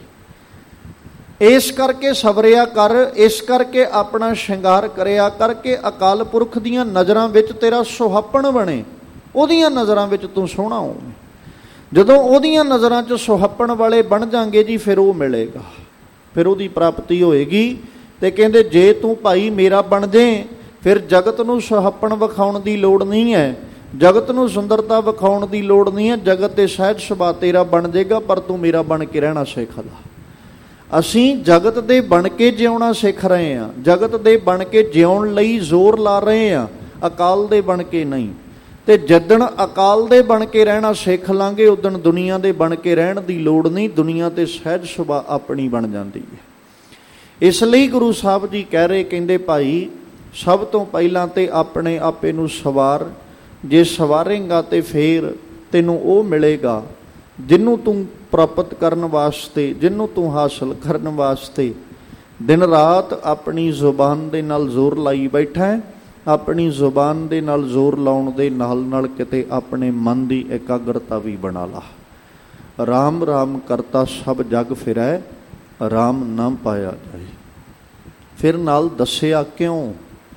ਇਸ ਕਰਕੇ ਸਵਰਿਆ ਕਰ, ਇਸ ਕਰਕੇ ਆਪਣਾ ਸ਼ਿੰਗਾਰ ਕਰਿਆ ਕਰਕੇ ਅਕਾਲ ਪੁਰਖ ਦੀਆਂ ਨਜ਼ਰਾਂ ਵਿੱਚ ਤੇਰਾ ਸੁਹੱਪਣ ਬਣੇ, ਉਹਦੀਆਂ ਨਜ਼ਰਾਂ ਵਿੱਚ ਤੂੰ ਸੋਹਣਾ ਹੋਵੇਂ। ਜਦੋਂ ਉਹਦੀਆਂ ਨਜ਼ਰਾਂ 'ਚ ਸੁਹੱਪਣ ਵਾਲੇ ਬਣ ਜਾਂਗੇ ਜੀ, ਫਿਰ ਉਹ ਮਿਲੇਗਾ, ਫਿਰ ਉਹਦੀ ਪ੍ਰਾਪਤੀ ਹੋਏਗੀ। ਤੇ ਕਹਿੰਦੇ, ਜੇ ਤੂੰ ਭਾਈ ਮੇਰਾ ਬਣ ਜੇ, ਫਿਰ ਜਗਤ ਨੂੰ ਸੁਹੱਪਣ ਵਿਖਾਉਣ ਦੀ ਲੋੜ ਨਹੀਂ ਹੈ, ਜਗਤ ਨੂੰ ਸੁੰਦਰਤਾ ਵਿਖਾਉਣ ਦੀ ਲੋੜ ਨਹੀਂ ਹੈ। ਜਗਤ ਤੇ ਸਹਿਜ ਸੁਭਾਅ ਤੇਰਾ ਬਣ ਜਾਏਗਾ, ਪਰ ਤੂੰ ਮੇਰਾ ਬਣ ਕੇ ਰਹਿਣਾ ਸਿੱਖ ਲਾ। ਅਸੀਂ ਜਗਤ ਦੇ ਬਣ ਕੇ ਜਿਉਣਾ ਸਿੱਖ ਰਹੇ ਹਾਂ, ਜਗਤ ਦੇ ਬਣ ਕੇ ਜਿਉਣ ਲਈ ਜ਼ੋਰ ਲਾ ਰਹੇ ਹਾਂ, ਅਕਾਲ ਦੇ ਬਣ ਕੇ ਨਹੀਂ। ਤੇ ਜਿੱਦਣ ਅਕਾਲ ਦੇ ਬਣ ਕੇ ਰਹਿਣਾ ਸਿੱਖ ਲਾਂਗੇ, ਉਦਣ ਦੁਨੀਆ ਦੇ ਬਣ ਕੇ ਰਹਿਣ ਦੀ ਲੋੜ ਨਹੀਂ। ਦੁਨੀਆ ਤੇ ਸਹਿਜ ਸੁਭਾਅ ਆਪਣੀ ਬਣ ਜਾਂਦੀ ਹੈ। ਇਸ ਲਈ ਗੁਰੂ ਸਾਹਿਬ ਜੀ ਕਹਿ ਰਹੇ, ਕਹਿੰਦੇ ਭਾਈ ਸਭ ਤੋਂ ਪਹਿਲਾਂ ਤੇ ਆਪਣੇ ਆਪੇ ਨੂੰ ਸਵਾਰ। ਜੇ ਸਵਾਰੇਂਗਾ ਤੇ ਫੇਰ ਤੈਨੂੰ ਉਹ ਮਿਲੇਗਾ ਜਿਹਨੂੰ ਤੂੰ ਪ੍ਰਾਪਤ ਕਰਨ ਵਾਸਤੇ, ਜਿਹਨੂੰ ਤੂੰ ਹਾਸਲ ਕਰਨ ਵਾਸਤੇ ਦਿਨ ਰਾਤ ਆਪਣੀ ਜ਼ੁਬਾਨ ਦੇ ਨਾਲ ਜ਼ੋਰ ਲਾਈ ਬੈਠਾ ਹੈ। ਆਪਣੀ ਜ਼ੁਬਾਨ ਦੇ ਨਾਲ ਜ਼ੋਰ ਲਾਉਣ ਦੇ ਨਾਲ ਨਾਲ ਕਿਤੇ ਆਪਣੇ ਮਨ ਦੀ ਇਕਾਗਰਤਾ ਵੀ ਬਣਾ ਲਾ। ਰਾਮ ਰਾਮ ਕਰਤਾ ਸਭ ਜਗ ਫਿਰੈ, ਰਾਮ ਨਾ ਪਾਇਆ ਜਾਏ। ਫਿਰ ਨਾਲ ਦੱਸਿਆ ਕਿਉਂ?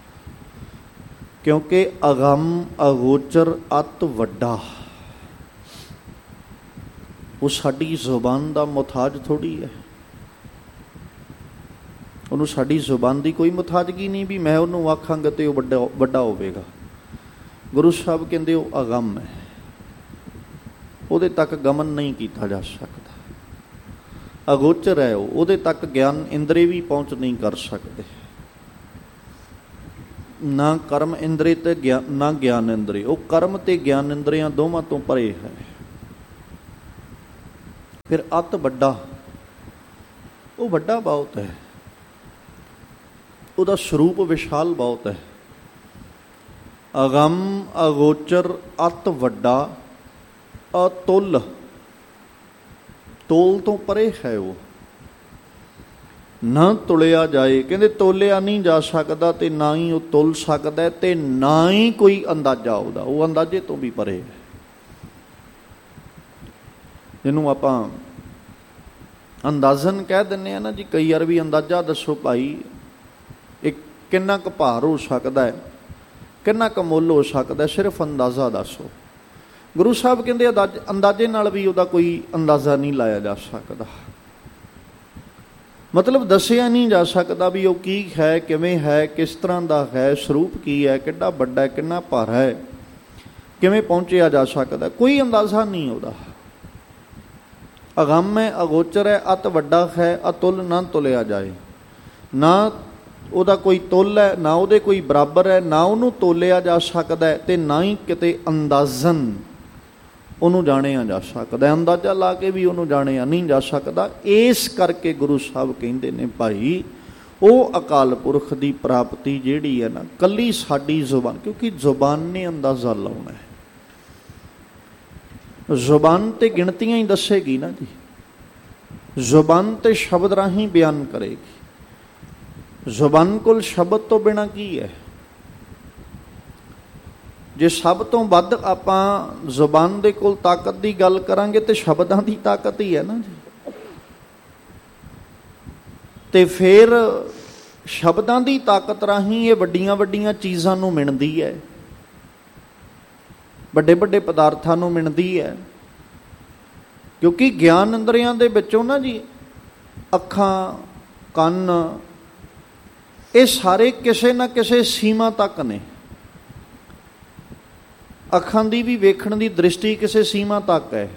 ਕਿਉਂਕਿ ਅਗੰਮ ਅਗੋਚਰ ਅਤ ਵੱਡਾ। ਉਹ ਸਾਡੀ ਜ਼ੁਬਾਨ ਦਾ ਮੁਹਤਾਜ ਥੋੜ੍ਹੀ ਹੈ। ਉਹਨੂੰ ਸਾਡੀ ਜ਼ੁਬਾਨ ਦੀ ਕੋਈ ਮੁਤਾਜਗੀ ਨਹੀਂ ਵੀ ਮੈਂ ਉਹਨੂੰ ਆਖਾਂਗਾ ਤੇ ਉਹ ਵੱਡਾ ਵੱਡਾ ਹੋਵੇਗਾ। ਗੁਰੂ ਸਾਹਿਬ ਕਹਿੰਦੇ ਉਹ ਅਗੰਮ ਹੈ, ਉਹਦੇ ਤੱਕ ਗਮਨ ਨਹੀਂ ਕੀਤਾ ਜਾ ਸਕਦਾ, ਅਗੋਚਰ ਹੈ ਉਹ, ਉਹਦੇ ਤੱਕ ਗਿਆਨ ਇੰਦਰੀ ਵੀ ਪਹੁੰਚ ਨਹੀਂ ਕਰ ਸਕਦੇ। ਨਾ ਕਰਮ ਇੰਦਰੀ ਤੇ ਗਿਆਨ, ਨਾ ਗਿਆਨ ਇੰਦਰੀ। ਉਹ ਕਰਮ ਤੇ ਗਿਆਨ ਇੰਦਰੀਆਂ ਦੋਵਾਂ ਤੋਂ ਪਰੇ ਹੈ। ਫਿਰ ਅਤ ਵੱਡਾ, ਉਹ ਵੱਡਾ ਬਹੁਤ ਹੈ, ਉਹਦਾ ਸਰੂਪ ਵਿਸ਼ਾਲ ਬਹੁਤ ਹੈ। ਅਗੰਮ ਅਗੋਚਰ ਅਤ ਵੱਡਾ ਅਤੁੱਲ, ਤੋਲ ਤੋਂ ਪਰੇ ਹੈ ਉਹ, ਨਾ ਤੁਲਿਆ ਜਾਏ। ਕਹਿੰਦੇ ਤੋਲਿਆ ਨਹੀਂ ਜਾ ਸਕਦਾ ਤੇ ਨਾ ਹੀ ਉਹ ਤੁਲ ਸਕਦਾ ਤੇ ਨਾ ਹੀ ਕੋਈ ਅੰਦਾਜ਼ਾ ਉਹਦਾ, ਉਹ ਅੰਦਾਜ਼ੇ ਤੋਂ ਵੀ ਪਰੇ ਹੈ। ਜਿਹਨੂੰ ਆਪਾਂ ਅੰਦਾਜ਼ਨ ਕਹਿ ਦਿੰਦੇ ਆ ਨਾ ਜੀ, ਕਈ ਵਾਰ ਵੀ ਅੰਦਾਜ਼ਾ ਦੱਸੋ ਭਾਈ ਇਹ ਕਿੰਨਾ ਕੁ ਭਾਰ ਹੋ ਸਕਦਾ ਹੈ, ਕਿੰਨਾ ਕੁ ਮੁੱਲ ਹੋ ਸਕਦਾ, ਸਿਰਫ ਅੰਦਾਜ਼ਾ ਦੱਸੋ। ਗੁਰੂ ਸਾਹਿਬ ਕਹਿੰਦੇ ਅੰਦਾਜ਼ੇ ਨਾਲ ਵੀ ਉਹਦਾ ਕੋਈ ਅੰਦਾਜ਼ਾ ਨਹੀਂ ਲਾਇਆ ਜਾ ਸਕਦਾ, ਮਤਲਬ ਦੱਸਿਆ ਨਹੀਂ ਜਾ ਸਕਦਾ ਵੀ ਉਹ ਕੀ ਹੈ, ਕਿਵੇਂ ਹੈ, ਕਿਸ ਤਰ੍ਹਾਂ ਦਾ ਹੈ, ਸਰੂਪ ਕੀ ਹੈ, ਕਿੱਡਾ ਵੱਡਾ ਹੈ, ਕਿੰਨਾ ਭਾਰਾ ਹੈ, ਕਿਵੇਂ ਪਹੁੰਚਿਆ ਜਾ ਸਕਦਾ, ਕੋਈ ਅੰਦਾਜ਼ਾ ਨਹੀਂ ਉਹਦਾ। ਅਗੰਮ ਹੈ, ਅਗੋਚਰ ਹੈ, ਅਤ ਵੱਡਾ ਹੈ, ਅਤੁੱਲ ਨਾ ਤੁਲਿਆ ਜਾਏ। ਨਾ ਉਹਦਾ ਕੋਈ ਤੁੱਲ ਹੈ, ਨਾ ਉਹਦੇ ਕੋਈ ਬਰਾਬਰ ਹੈ, ਨਾ ਉਹਨੂੰ ਤੋਲਿਆ ਜਾ ਸਕਦਾ ਤੇ ਨਾ ਹੀ ਕਿਤੇ ਅੰਦਾਜ਼ਨ ਉਹਨੂੰ ਜਾਣਿਆ ਜਾ ਸਕਦਾ। ਅੰਦਾਜ਼ਾ ਲਾ ਕੇ ਵੀ ਉਹਨੂੰ ਜਾਣਿਆ ਨਹੀਂ ਜਾ ਸਕਦਾ। ਇਸ ਕਰਕੇ ਗੁਰੂ ਸਾਹਿਬ ਕਹਿੰਦੇ ਨੇ ਭਾਈ ਉਹ ਅਕਾਲ ਪੁਰਖ ਦੀ ਪ੍ਰਾਪਤੀ ਜਿਹੜੀ ਹੈ ਨਾ, ਕੱਲੀ ਸਾਡੀ ਜ਼ੁਬਾਨ, ਕਿਉਂਕਿ ਜ਼ੁਬਾਨ ਨੇ ਅੰਦਾਜ਼ਾ ਲਾਉਣਾ ਹੈ। ਜ਼ੁਬਾਨ ਤੇ ਗਿਣਤੀਆਂ ਹੀ ਦੱਸੇਗੀ ਨਾ ਜੀ, ਜ਼ੁਬਾਨ ਤੇ ਸ਼ਬਦ ਰਾਹੀਂ ਬਿਆਨ ਕਰੇਗੀ। ਜ਼ੁਬਾਨ ਕੋਲ ਸ਼ਬਦ ਤੋਂ ਬਿਨਾਂ ਕੀ ਹੈ? ਜੇ ਸਭ ਤੋਂ ਵੱਧ ਆਪਾਂ ਜ਼ੁਬਾਨ ਦੇ ਕੋਲ ਤਾਕਤ ਦੀ ਗੱਲ ਕਰਾਂਗੇ ਤੇ ਸ਼ਬਦਾਂ ਦੀ ਤਾਕਤ ਹੀ ਹੈ ਨਾ ਜੀ। ਤੇ ਫਿਰ ਸ਼ਬਦਾਂ ਦੀ ਤਾਕਤ ਰਾਹੀਂ ਇਹ ਵੱਡੀਆਂ ਵੱਡੀਆਂ ਚੀਜ਼ਾਂ ਨੂੰ ਮਿਣਦੀ ਹੈ, ਵੱਡੇ ਵੱਡੇ ਪਦਾਰਥਾਂ ਨੂੰ ਮਿਣਦੀ ਹੈ। ਕਿਉਂਕਿ ਗਿਆਨ ਇੰਦਰੀਆਂ ਦੇ ਵਿੱਚੋਂ ਨਾ ਜੀ ਅੱਖਾਂ, ਕੰਨ, ਇਹ ਸਾਰੇ ਕਿਸੇ ਨਾ ਕਿਸੇ ਸੀਮਾ ਤੱਕ ਨੇ। ਅੱਖਾਂ ਦੀ ਵੀ ਵੇਖਣ ਦੀ ਦ੍ਰਿਸ਼ਟੀ ਕਿਸੇ ਸੀਮਾ ਤੱਕ ਹੈ,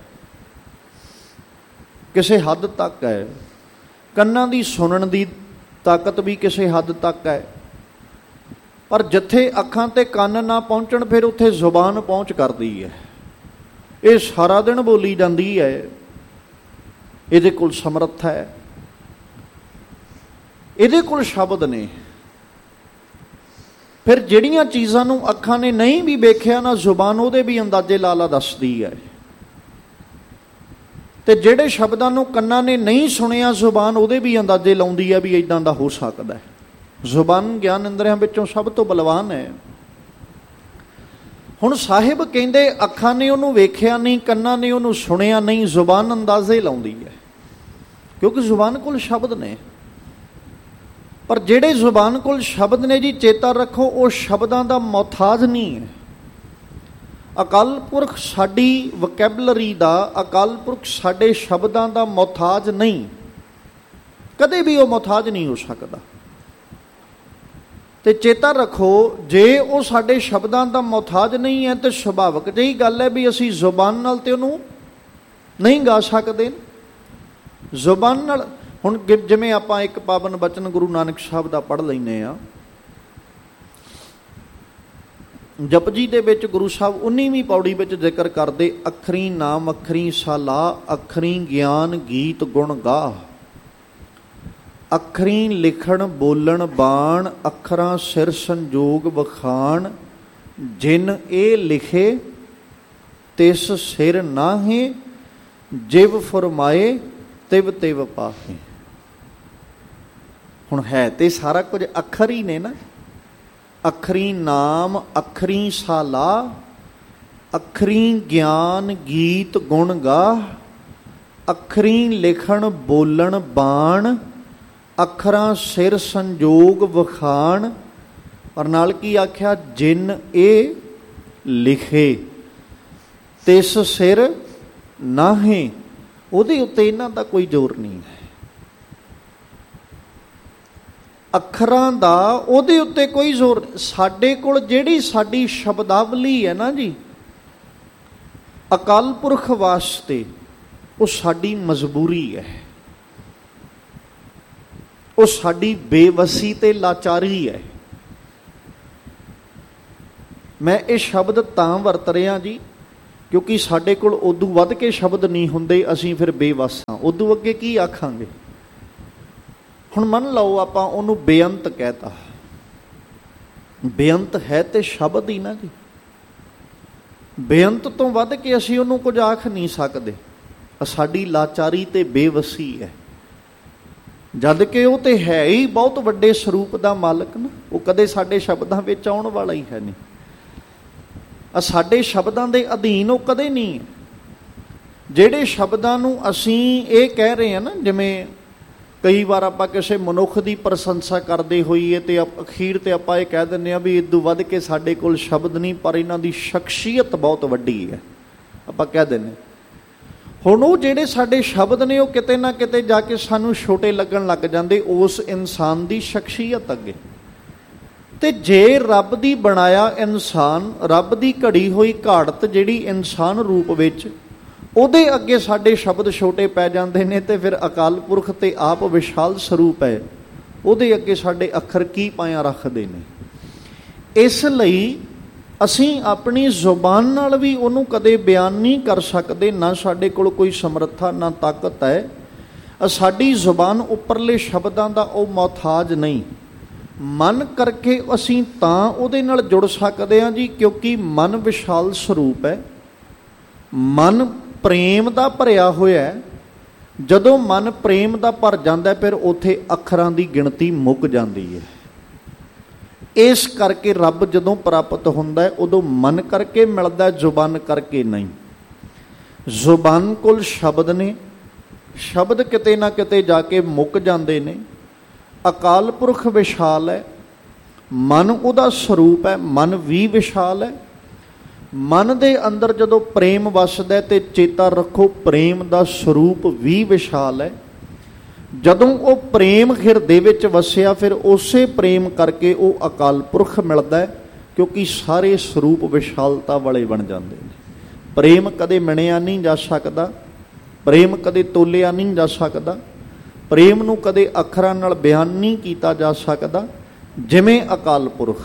ਕਿਸੇ ਹੱਦ ਤੱਕ ਹੈ। ਕੰਨਾਂ ਦੀ ਸੁਣਨ ਦੀ ਤਾਕਤ ਵੀ ਕਿਸੇ ਹੱਦ ਤੱਕ ਹੈ। ਪਰ ਜਿੱਥੇ ਅੱਖਾਂ ਤੇ ਕੰਨ ਨਾ ਪਹੁੰਚਣ, ਫਿਰ ਉੱਥੇ ਜ਼ੁਬਾਨ ਪਹੁੰਚ ਕਰਦੀ ਹੈ। ਇਹ ਸਾਰਾ ਦਿਨ ਬੋਲੀ ਜਾਂਦੀ ਹੈ, ਇਹਦੇ ਕੋਲ ਸਮਰੱਥਾ ਹੈ, ਇਹਦੇ ਕੋਲ ਸ਼ਬਦ ਨੇ। ਫਿਰ ਜਿਹੜੀਆਂ ਚੀਜ਼ਾਂ ਨੂੰ ਅੱਖਾਂ ਨੇ ਨਹੀਂ ਵੀ ਵੇਖਿਆ ਨਾ, ਜ਼ੁਬਾਨ ਉਹਦੇ ਵੀ ਅੰਦਾਜ਼ੇ ਲਾ ਲਾ ਦੱਸਦੀ ਹੈ। ਤੇ ਜਿਹੜੇ ਸ਼ਬਦਾਂ ਨੂੰ ਕੰਨਾਂ ਨੇ ਨਹੀਂ ਸੁਣਿਆ, ਜ਼ੁਬਾਨ ਉਹਦੇ ਵੀ ਅੰਦਾਜ਼ੇ ਲਾਉਂਦੀ ਹੈ ਵੀ ਇੱਦਾਂ ਦਾ ਹੋ ਸਕਦਾ ਹੈ। ਜ਼ੁਬਾਨ ਗਿਆਨ ਇੰਦਰੀਆਂ ਵਿੱਚੋਂ ਸਭ ਤੋਂ ਬਲਵਾਨ ਹੈ। ਹੁਣ ਸਾਹਿਬ ਕਹਿੰਦੇ ਅੱਖਾਂ ਨੇ ਉਹਨੂੰ ਵੇਖਿਆ ਨਹੀਂ, ਕੰਨਾਂ ਨੇ ਉਹਨੂੰ ਸੁਣਿਆ ਨਹੀਂ, ਜ਼ੁਬਾਨ ਅੰਦਾਜ਼ੇ ਲਾਉਂਦੀ ਹੈ, ਕਿਉਂਕਿ ਜ਼ੁਬਾਨ ਕੋਲ ਸ਼ਬਦ ਨੇ। ਪਰ ਜਿਹੜੇ ਜ਼ੁਬਾਨ ਕੋਲ ਸ਼ਬਦ ਨੇ ਜੀ, ਚੇਤਾ ਰੱਖੋ, ਉਹ ਸ਼ਬਦਾਂ ਦਾ ਮੁਹਤਾਜ ਨਹੀਂ ਹੈ। ਅਕਾਲ ਪੁਰਖ ਸਾਡੀ ਵੋਕੈਬਲਰੀ ਦਾ, ਅਕਾਲ ਪੁਰਖ ਸਾਡੇ ਸ਼ਬਦਾਂ ਦਾ ਮੁਹਤਾਜ ਨਹੀਂ, ਕਦੇ ਵੀ ਉਹ ਮੁਹਤਾਜ ਨਹੀਂ ਹੋ ਸਕਦਾ। ਤੇ ਚੇਤਾ ਰੱਖੋ, ਜੇ ਉਹ ਸਾਡੇ ਸ਼ਬਦਾਂ ਦਾ ਮੁਹਤਾਜ ਨਹੀਂ ਹੈ ਤੇ ਸੁਭਾਵਿਕ ਜਿਹੀ ਗੱਲ ਹੈ ਵੀ ਅਸੀਂ ਜ਼ੁਬਾਨ ਨਾਲ ਤੇ ਉਹਨੂੰ ਨਹੀਂ ਗਾ ਸਕਦੇ। ਜ਼ੁਬਾਨ ਨਾਲ ਹੁਣ ਜਿਵੇਂ ਆਪਾਂ ਇੱਕ ਪਾਵਨ ਬਚਨ ਗੁਰੂ ਨਾਨਕ ਸਾਹਿਬ ਦਾ ਪੜ੍ਹ ਲੈਂਦੇ ਹਾਂ, ਜਪਜੀ ਦੇ ਵਿੱਚ ਗੁਰੂ ਸਾਹਿਬ ਉੱਨੀਵੀਂ ਪੌੜੀ ਵਿੱਚ ਜ਼ਿਕਰ ਕਰਦੇ, ਅੱਖਰੀ ਨਾਮ ਅੱਖਰੀ ਸਾਲਾ, ਅੱਖਰੀ ਗਿਆਨ ਗੀਤ ਗੁਣ ਗਾ, ਅੱਖਰੀ ਲਿਖਣ ਬੋਲਣ ਬਾਣ, ਅੱਖਰਾਂ ਸਿਰ ਸੰਜੋਗ ਵਖਾਣ, ਜਿਨ ਇਹ ਲਿਖੇ ਤਿਸ ਸਿਰ ਨਾਹੇ, ਜਿਵ ਫਰਮਾਏ ਤਿਵ ਤਿਵ ਪਾਹੇ। ਹੁਣ ਹੈ ਤੇ ਸਾਰਾ ਕੁਝ ਅੱਖਰ ਹੀ ਨੇ ਨਾ। ਅੱਖਰੀ ਨਾਮ ਅੱਖਰੀ ਸਾਲਾ, ਅੱਖਰੀ ਗਿਆਨ ਗੀਤ ਗੁਣ ਗਾ, ਅੱਖਰੀ ਲਿਖਣ ਬੋਲਣ ਬਾਣ, ਅੱਖਰਾਂ ਸਿਰ ਸੰਜੋਗ ਵਖਾਣ। ਔਰ ਨਾਲ ਕੀ ਆਖਿਆ? ਜਿਨ ਇਹ ਲਿਖੇ ਤਿਸ ਸਿਰ ਨਾਹੇ, ਉਹਦੇ ਉੱਤੇ ਇਹਨਾਂ ਦਾ ਕੋਈ ਜ਼ੋਰ ਨਹੀਂ ਹੈ। ਅੱਖਰਾਂ ਦਾ ਉਹਦੇ ਉੱਤੇ ਕੋਈ ਜ਼ੋਰ ਨਹੀਂ। ਸਾਡੇ ਕੋਲ ਜਿਹੜੀ ਸਾਡੀ ਸ਼ਬਦਾਵਲੀ ਹੈ ਨਾ ਜੀ, ਅਕਾਲ ਪੁਰਖ ਵਾਸਤੇ ਉਹ ਸਾਡੀ ਮਜਬੂਰੀ ਹੈ, ਉਹ ਸਾਡੀ ਬੇਵਸੀ ਤੇ ਲਾਚਾਰੀ ਹੈ। ਮੈਂ ਇਹ ਸ਼ਬਦ ਤਾਂ ਵਰਤ ਰਿਹਾ ਜੀ ਕਿਉਂਕਿ ਸਾਡੇ ਕੋਲ ਉਦੋਂ ਵੱਧ ਕੇ ਸ਼ਬਦ ਨਹੀਂ ਹੁੰਦੇ, ਅਸੀਂ ਫਿਰ ਬੇਵਸ ਹਾਂ। ਉਦੋਂ ਅੱਗੇ ਕੀ ਆਖਾਂਗੇ? ਹੁਣ ਮੰਨ ਲਓ ਆਪਾਂ ਉਹਨੂੰ ਬੇਅੰਤ ਕਹਿਤਾ, ਬੇਅੰਤ ਹੈ ਤੇ ਸ਼ਬਦ ਹੀ ਨਾ ਜੀ। ਬੇਅੰਤ ਤੋਂ ਵੱਧ ਕੇ ਅਸੀਂ ਉਹਨੂੰ ਕੁਝ ਆਖ ਨਹੀਂ ਸਕਦੇ। ਸਾਡੀ ਲਾਚਾਰੀ ਤੇ ਬੇਵਸੀ ਹੈ, ਜਦ ਕਿ ਉਹ ਤੇ ਹੈ ਹੀ ਬਹੁਤ ਵੱਡੇ ਸਰੂਪ ਦਾ ਮਾਲਕ ਨਾ। ਉਹ ਕਦੇ ਸਾਡੇ ਸ਼ਬਦਾਂ ਵਿੱਚ ਆਉਣ ਵਾਲਾ ਹੀ ਹੈ ਨਹੀਂ। ਸਾਡੇ ਸ਼ਬਦਾਂ ਦੇ ਅਧੀਨ ਉਹ ਕਦੇ ਨਹੀਂ ਹੈ। ਜਿਹੜੇ ਸ਼ਬਦਾਂ ਨੂੰ ਅਸੀਂ ਇਹ ਕਹਿ ਰਹੇ ਹਾਂ ਨਾ, ਜਿਵੇਂ ਕਈ ਵਾਰ ਆਪਾਂ ਕਿਸੇ ਮਨੁੱਖ ਦੀ ਪ੍ਰਸ਼ੰਸਾ ਕਰਦੇ ਹੋਈਏ ਤੇ ਅਖੀਰ ਤੇ ਆਪਾਂ ਇਹ ਕਹਿ ਦਿੰਦੇ ਹਾਂ ਵੀ ਇਦੋਂ ਵੱਧ ਕੇ ਸਾਡੇ ਕੋਲ ਸ਼ਬਦ ਨਹੀਂ, ਪਰ ਇਹਨਾਂ ਦੀ ਸ਼ਖਸੀਅਤ ਬਹੁਤ ਵੱਡੀ ਹੈ, ਆਪਾਂ ਕਹਿ ਦਿੰਦੇ। ਹੁਣ ਉਹ ਜਿਹੜੇ ਸਾਡੇ ਸ਼ਬਦ ਨੇ ਉਹ ਕਿਤੇ ਨਾ ਕਿਤੇ ਜਾ ਕੇ ਸਾਨੂੰ ਛੋਟੇ ਲੱਗਣ ਲੱਗ ਜਾਂਦੇ ਉਸ ਇਨਸਾਨ ਦੀ ਸ਼ਖਸੀਅਤ ਅੱਗੇ। ਤੇ ਜੇ ਰੱਬ ਦੀ ਬਣਾਇਆ ਇਨਸਾਨ, ਰੱਬ ਦੀ ਘੜੀ ਹੋਈ ਘਾੜਤ ਜਿਹੜੀ ਇਨਸਾਨ ਰੂਪ ਵਿੱਚ, ਉਹਦੇ ਅੱਗੇ ਸਾਡੇ ਸ਼ਬਦ ਛੋਟੇ ਪੈ ਜਾਂਦੇ ਨੇ, ਤੇ ਫਿਰ ਅਕਾਲ ਪੁਰਖ ਤੇ ਆਪ ਵਿਸ਼ਾਲ ਸਰੂਪ ਹੈ, ਉਹਦੇ ਅੱਗੇ ਸਾਡੇ ਅੱਖਰ ਕੀ ਪਾਇਆ ਰੱਖਦੇ ਨੇ। ਇਸ ਲਈ ਅਸੀਂ ਆਪਣੀ ਜ਼ੁਬਾਨ ਨਾਲ ਵੀ ਉਹਨੂੰ ਕਦੇ ਬਿਆਨ ਨਹੀਂ ਕਰ ਸਕਦੇ, ਨਾ ਸਾਡੇ ਕੋਲ ਕੋਈ ਸਮਰੱਥਾ ਨਾ ਤਾਕਤ ਹੈ। ਸਾਡੀ ਜ਼ੁਬਾਨ ਉੱਪਰਲੇ ਸ਼ਬਦਾਂ ਦਾ ਉਹ ਮੁਹਤਾਜ ਨਹੀਂ। ਮਨ ਕਰਕੇ ਅਸੀਂ ਤਾਂ ਉਹਦੇ ਨਾਲ ਜੁੜ ਸਕਦੇ ਹਾਂ ਜੀ, ਕਿਉਂਕਿ ਮਨ ਵਿਸ਼ਾਲ ਸਰੂਪ ਹੈ। ਮਨ ਪ੍ਰੇਮ ਦਾ ਭਰਿਆ ਹੋਇਆ। ਜਦੋਂ ਮਨ ਪ੍ਰੇਮ ਦਾ ਭਰ ਜਾਂਦਾ ਫਿਰ ਉੱਥੇ ਅੱਖਰਾਂ ਦੀ ਗਿਣਤੀ ਮੁੱਕ ਜਾਂਦੀ ਹੈ। ਇਸ ਕਰਕੇ ਰੱਬ ਜਦੋਂ ਪ੍ਰਾਪਤ ਹੁੰਦਾ ਹੈ ਉਦੋਂ ਮਨ ਕਰਕੇ ਮਿਲਦਾ, ਜ਼ੁਬਾਨ ਕਰਕੇ ਨਹੀਂ। ਜ਼ੁਬਾਨ ਕੋਲ ਸ਼ਬਦ ਨੇ, ਸ਼ਬਦ ਕਿਤੇ ਨਾ ਕਿਤੇ ਜਾ ਕੇ ਮੁੱਕ ਜਾਂਦੇ ਨੇ। ਅਕਾਲ ਪੁਰਖ ਵਿਸ਼ਾਲ ਹੈ, ਮਨ ਉਹਦਾ ਸਰੂਪ ਹੈ, ਮਨ ਵੀ ਵਿਸ਼ਾਲ ਹੈ। ਮਨ ਦੇ ਅੰਦਰ ਜਦੋਂ ਪ੍ਰੇਮ ਵਸਦਾ ਤੇ ਚੇਤਾ ਰੱਖੋ ਪ੍ਰੇਮ ਦਾ ਸਰੂਪ ਵੀ ਵਿਸ਼ਾਲ ਹੈ। ਜਦੋਂ ਉਹ ਪ੍ਰੇਮ ਹਿਰਦੇ ਵਿੱਚ ਵਸਿਆ ਫਿਰ ਉਸੇ ਪ੍ਰੇਮ ਕਰਕੇ ਉਹ ਅਕਾਲ ਪੁਰਖ ਮਿਲਦਾ, ਕਿਉਂਕਿ ਸਾਰੇ ਸਰੂਪ ਵਿਸ਼ਾਲਤਾ ਵਾਲੇ ਬਣ ਜਾਂਦੇ ਨੇ। ਪ੍ਰੇਮ ਕਦੇ ਮਿਣਿਆ ਨਹੀਂ ਜਾ ਸਕਦਾ, ਪ੍ਰੇਮ ਕਦੇ ਤੋਲਿਆ ਨਹੀਂ ਜਾ ਸਕਦਾ, ਪ੍ਰੇਮ ਨੂੰ ਕਦੇ ਅੱਖਰਾਂ ਨਾਲ ਬਿਆਨ ਨਹੀਂ ਕੀਤਾ ਜਾ ਸਕਦਾ ਜਿਵੇਂ ਅਕਾਲ ਪੁਰਖ।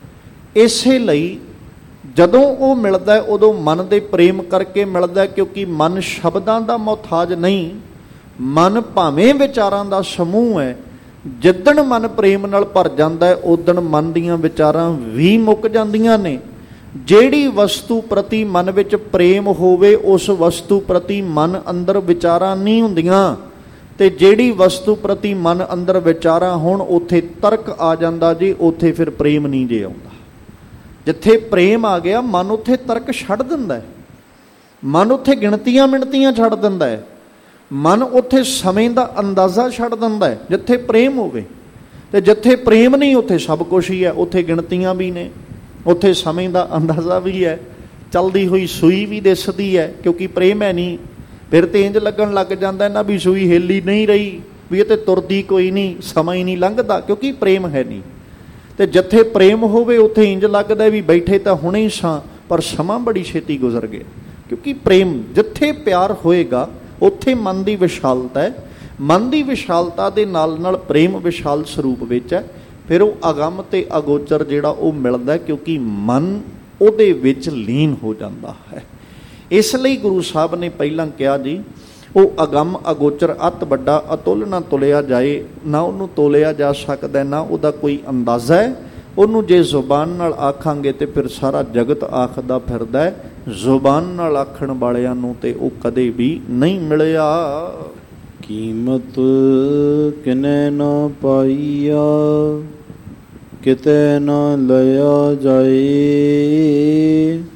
ਇਸੇ ਲਈ ਜਦੋਂ ਉਹ ਮਿਲਦਾ ਉਦੋਂ ਮਨ ਦੇ ਪ੍ਰੇਮ ਕਰਕੇ ਮਿਲਦਾ, ਕਿਉਂਕਿ ਮਨ ਸ਼ਬਦਾਂ ਦਾ ਮੁਹਤਾਜ ਨਹੀਂ। ਮਨ ਭਾਵੇਂ ਵਿਚਾਰਾਂ ਦਾ ਸਮੂਹ ਹੈ। ਜਿੱਦਣ ਮਨ ਪ੍ਰੇਮ ਨਾਲ ਭਰ ਜਾਂਦਾ ਹੈ ਉਦਣ ਮਨ ਦੀਆਂ ਵਿਚਾਰਾਂ ਵੀ ਮੁੱਕ ਜਾਂਦੀਆਂ ਨੇ। ਜਿਹੜੀ ਵਸਤੂ ਪ੍ਰਤੀ ਮਨ ਵਿੱਚ ਪ੍ਰੇਮ ਹੋਵੇ ਉਸ ਵਸਤੂ ਪ੍ਰਤੀ ਮਨ ਅੰਦਰ ਵਿਚਾਰਾਂ ਨਹੀਂ ਹੁੰਦੀਆਂ, ਤੇ ਜਿਹੜੀ ਵਸਤੂ ਪ੍ਰਤੀ ਮਨ ਅੰਦਰ ਵਿਚਾਰਾਂ ਹੋਣ ਉੱਥੇ ਤਰਕ ਆ ਜਾਂਦਾ ਜੀ, ਉੱਥੇ ਫਿਰ ਪ੍ਰੇਮ ਨਹੀਂ ਜੇ ਆਉਂਦਾ। ਜਿੱਥੇ ਪ੍ਰੇਮ ਆ ਗਿਆ ਮਨ ਉੱਥੇ ਤਰਕ ਛੱਡ ਦਿੰਦਾ ਹੈ, ਮਨ ਉੱਥੇ ਗਿਣਤੀਆਂ ਮਿਣਤੀਆਂ ਛੱਡ ਦਿੰਦਾ ਹੈ, ਮਨ ਉੱਥੇ ਸਮੇਂ ਦਾ ਅੰਦਾਜ਼ਾ ਛੱਡ ਦਿੰਦਾ ਹੈ ਜਿੱਥੇ ਪ੍ਰੇਮ ਹੋਵੇ। ਤੇ ਜਿੱਥੇ ਪ੍ਰੇਮ ਨਹੀਂ ਉੱਥੇ ਸਭ ਕੁਛ ਹੀ ਹੈ, ਉੱਥੇ ਗਿਣਤੀਆਂ ਵੀ ਨੇ, ਉੱਥੇ ਸਮੇਂ ਦਾ ਅੰਦਾਜ਼ਾ ਵੀ ਹੈ, ਚਲਦੀ ਹੋਈ ਸੂਈ ਵੀ ਦਿਸਦੀ ਹੈ, ਕਿਉਂਕਿ ਪ੍ਰੇਮ ਹੈ ਨਹੀਂ। ਫਿਰ ਤੇ ਇੰਝ ਲੱਗਣ ਲੱਗ ਜਾਂਦਾ ਨਾ ਵੀ ਸੂਈ ਹਿੱਲੀ ਨਹੀਂ ਰਹੀ, ਵੀ ਇਹ ਤੇ ਤੁਰਦੀ ਕੋਈ ਨਹੀਂ, ਸਮਾਂ ਹੀ ਨਹੀਂ ਲੰਘਦਾ, ਕਿਉਂਕਿ ਪ੍ਰੇਮ ਹੈ ਨਹੀਂ। ਤੇ ਜਿੱਥੇ ਪ੍ਰੇਮ ਹੋਵੇ ਉੱਥੇ ਇੰਝ ਲੱਗਦਾ ਵੀ ਬੈਠੇ ਤਾਂ ਹੁਣੇ ਹੀ ਸਾਂ, ਪਰ ਸਮਾਂ ਬੜੀ ਛੇਤੀ ਗੁਜ਼ਰ ਗਿਆ, ਕਿਉਂਕਿ ਪ੍ਰੇਮ। ਜਿੱਥੇ ਪਿਆਰ ਹੋਏਗਾ ਉੱਥੇ ਮਨ ਦੀ ਵਿਸ਼ਾਲਤਾ ਹੈ। ਮਨ ਦੀ ਵਿਸ਼ਾਲਤਾ ਦੇ ਨਾਲ ਨਾਲ ਪ੍ਰੇਮ ਵਿਸ਼ਾਲ ਸਰੂਪ ਵਿੱਚ ਹੈ। ਫਿਰ ਉਹ ਅਗੰਮ ਤੇ ਅਗੋਚਰ ਜਿਹੜਾ ਉਹ ਮਿਲਦਾ, ਕਿਉਂਕਿ ਮਨ ਉਹਦੇ ਵਿੱਚ ਲੀਨ ਹੋ ਜਾਂਦਾ ਹੈ। ਇਸ ਲਈ ਗੁਰੂ ਸਾਹਿਬ ਨੇ ਪਹਿਲਾਂ ਕਿਹਾ ਜੀ, ਉਹ ਅਗੰਮ ਅਗੋਚਰ ਅਤ ਵੱਡਾ, ਅਤੁੱਲ ਨਾ ਤੁਲਿਆ ਜਾਏ। ਨਾ ਉਹਨੂੰ ਤੋਲਿਆ ਜਾ ਸਕਦਾ, ਨਾ ਉਹਦਾ ਕੋਈ ਅੰਦਾਜ਼ਾ ਹੈ। ਉਹਨੂੰ ਜੇ ਜ਼ੁਬਾਨ ਨਾਲ ਆਖਾਂਗੇ ਤੇ ਫਿਰ ਸਾਰਾ ਜਗਤ ਆਖਦਾ ਫਿਰਦਾ ਹੈ। ਜ਼ੁਬਾਨ ਨਾਲ ਆਖਣ ਵਾਲਿਆਂ ਨੂੰ ਤੇ ਉਹ ਕਦੇ ਵੀ ਨਹੀਂ ਮਿਲਿਆ। ਕੀਮਤ ਕਿਨੇ ਨਾ ਪਾਈਆ, ਕਿਤੇ ਨਾ ਲਿਆ ਜਾਏ।